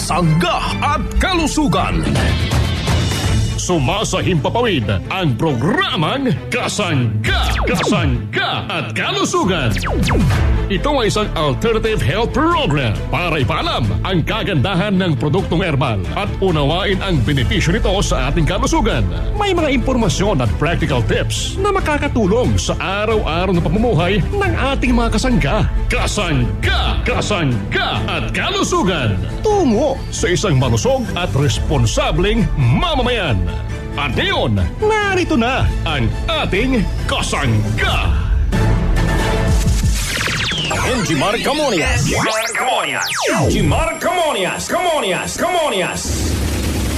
kasangga at kalusugan. Sumasahimpapawid ang programang Kasangga, Kasangga at Kalusugan. Ito ay isang alternative health program para ipaalam ang kagandahan ng produktong herbal at unawain ang benepisyo nito sa ating kalusugan. May mga impormasyon at practical tips na makakatulong sa araw-araw na pamumuhay ng ating mga kasangga. Kasangga, Kasangga at Kalusugan. Tungo sa isang malusog at responsableng mamamayan. At ngayon, narito na ang ating kasangga. Jimar Camonias. Jimar Camonias.